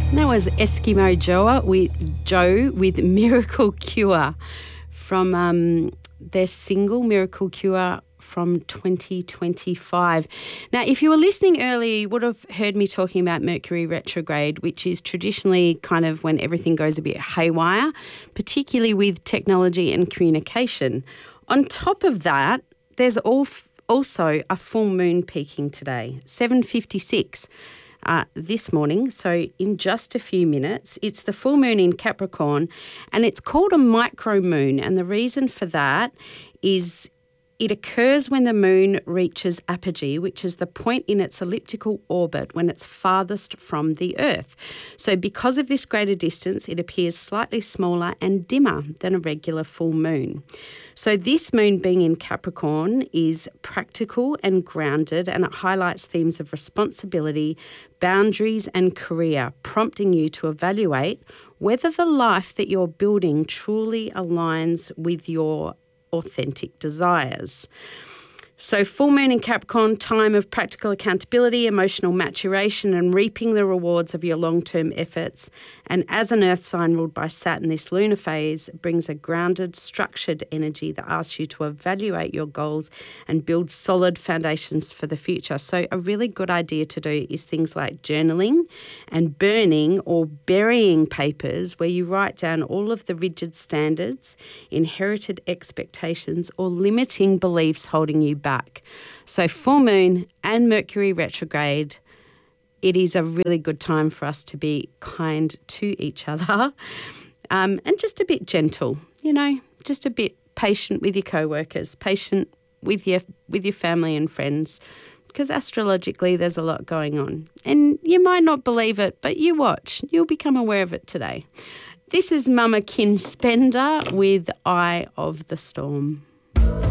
That was Eskimo Joe with Miracle Cure from their single Miracle Cure from 2025. Now, if you were listening earlier, you would have heard me talking about Mercury retrograde, which is traditionally kind of when everything goes a bit haywire, particularly with technology and communication. On top of that, there's also a full moon peaking today, 7:56. This morning, so in just a few minutes. It's the full moon in Capricorn, and it's called a micro moon, and the reason for that is it occurs when the moon reaches apogee, which is the point in its elliptical orbit when it's farthest from the Earth. So because of this greater distance, it appears slightly smaller and dimmer than a regular full moon. So this moon being in Capricorn is practical and grounded, and it highlights themes of responsibility, boundaries and career, prompting you to evaluate whether the life that you're building truly aligns with your authentic desires. So full moon in Capricorn, time of practical accountability, emotional maturation and reaping the rewards of your long-term efforts. And as an earth sign ruled by Saturn, this lunar phase brings a grounded, structured energy that asks you to evaluate your goals and build solid foundations for the future. So a really good idea to do is things like journaling and burning or burying papers where you write down all of the rigid standards, inherited expectations or limiting beliefs holding you back. So full moon and Mercury retrograde, it is a really good time for us to be kind to each other and just a bit gentle, just a bit patient with your co-workers, patient with your family and friends, because astrologically there's a lot going on. And you might not believe it, but you watch. You'll become aware of it today. This is Mama Kin Spender with Eye of the Storm.